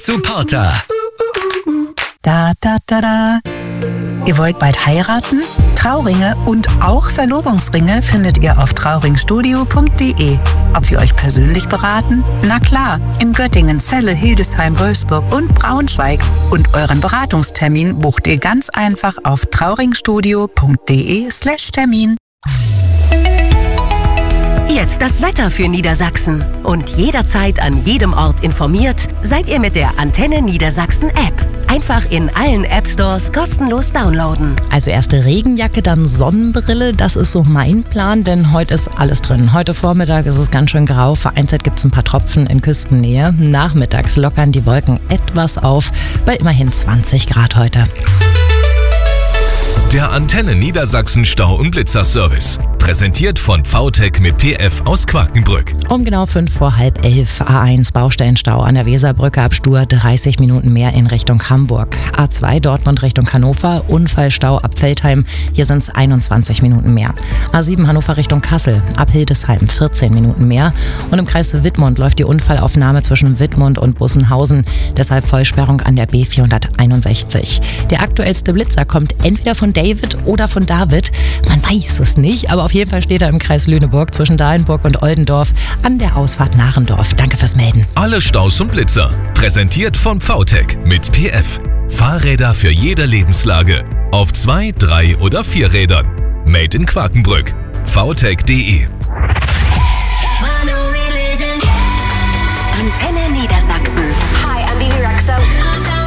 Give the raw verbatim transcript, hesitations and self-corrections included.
Supporter. Da, da, da, da. Ihr wollt bald heiraten? Trauringe und auch Verlobungsringe findet ihr auf trauringstudio punkt de. Ob wir euch persönlich beraten? Na klar, in Göttingen, Celle, Hildesheim, Wolfsburg und Braunschweig. Und euren Beratungstermin bucht ihr ganz einfach auf trauringstudio punkt de slash Termin. Jetzt das Wetter für Niedersachsen. Und jederzeit an jedem Ort informiert, seid ihr mit der Antenne Niedersachsen App. Einfach in allen App Stores kostenlos downloaden. Also erste Regenjacke, dann Sonnenbrille, das ist so mein Plan, denn heute ist alles drin. Heute Vormittag ist es ganz schön grau, vereinzelt gibt es ein paar Tropfen in Küstennähe. Nachmittags lockern die Wolken etwas auf, bei immerhin zwanzig Grad heute. Der Antenne Niedersachsen Stau- und Blitzerservice. Präsentiert von V T E C mit P F aus Quakenbrück. Um genau fünf vor halb elf A eins Baustellenstau an der Weserbrücke ab Stur, dreißig Minuten mehr in Richtung Hamburg. A zwei Dortmund Richtung Hannover, Unfallstau ab Veltheim, hier sind es einundzwanzig Minuten mehr. A sieben Hannover Richtung Kassel, ab Hildesheim vierzehn Minuten mehr. Und im Kreis Wittmund läuft die Unfallaufnahme zwischen Wittmund und Bussenhausen, deshalb Vollsperrung an der B vierhunderteinundsechzig. Der aktuellste Blitzer kommt entweder von David oder von David, man weiß es nicht, aber auf jeden Fall steht er im Kreis Lüneburg zwischen Dahlenburg und Oldendorf an der Ausfahrt Narendorf. Danke fürs Melden. Alle Staus und Blitzer. Präsentiert von V T E C mit P F. Fahrräder für jede Lebenslage. Auf zwei, drei oder vier Rädern. Made in Quakenbrück. v t e c punkt de. Antenne Niedersachsen. Hi, I'm Bibi Rexha.